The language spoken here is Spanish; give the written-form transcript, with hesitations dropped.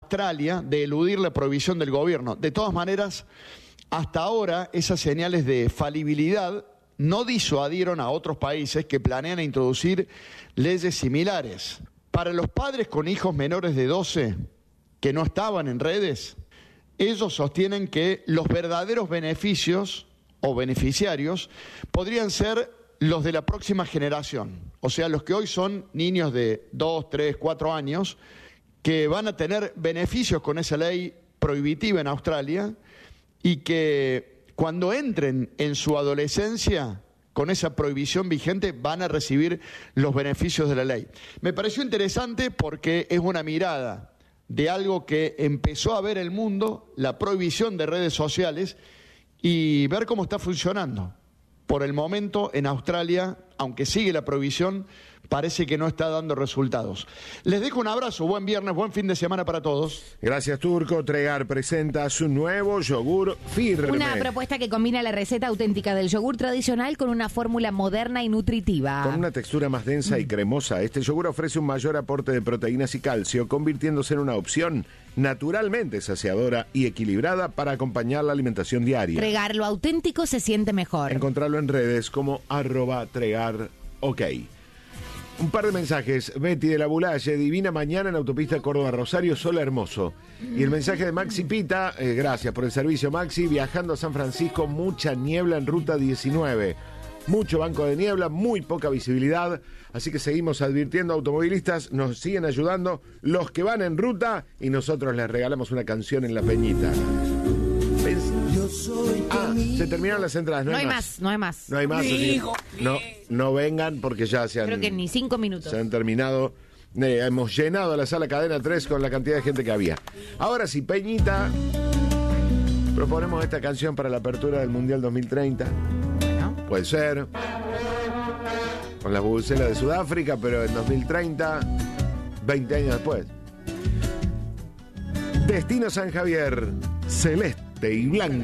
Australia de eludir la prohibición del gobierno. De todas maneras, hasta ahora esas señales de falibilidad no disuadieron a otros países que planean introducir leyes similares. Para los padres con hijos menores de 12 que no estaban en redes, ellos sostienen que los verdaderos beneficios o beneficiarios podrían ser los de la próxima generación, o sea, los que hoy son niños de 2, 3, 4 años, que van a tener beneficios con esa ley prohibitiva en Australia y que cuando entren en su adolescencia con esa prohibición vigente van a recibir los beneficios de la ley. Me pareció interesante porque es una mirada de algo que empezó a ver el mundo, la prohibición de redes sociales, y ver cómo está funcionando. Por el momento, en Australia, aunque sigue la prohibición, parece que no está dando resultados. Les dejo un abrazo, buen viernes, buen fin de semana para todos. Gracias, Turco. Tregar presenta su nuevo yogur firme. Una propuesta que combina la receta auténtica del yogur tradicional con una fórmula moderna y nutritiva. Con una textura más densa y cremosa, este yogur ofrece un mayor aporte de proteínas y calcio, convirtiéndose en una opción naturalmente saciadora y equilibrada para acompañar la alimentación diaria. Tregar lo auténtico se siente mejor. Encontrarlo en redes como @tregarok. Un par de mensajes. Betty de la Bulalle, divina mañana en autopista Córdoba-Rosario, sol hermoso. Y el mensaje de Maxi Pita, gracias por el servicio, Maxi. Viajando a San Francisco, mucha niebla en ruta 19. Mucho banco de niebla, muy poca visibilidad. Así que seguimos advirtiendo a automovilistas, nos siguen ayudando los que van en ruta y nosotros les regalamos una canción en la Peñita. Se terminaron las entradas. No hay más. No hay más. Así que no vengan porque ya se han... Creo que ni 5 minutos. Se han terminado. Hemos llenado la sala Cadena 3 con la cantidad de gente que había. Ahora sí, Peñita. Proponemos esta canción para la apertura del Mundial 2030. Bueno. Puede ser. Con las bubucelas de Sudáfrica, pero en 2030, 20 años después. Destino San Javier, celeste y blanco.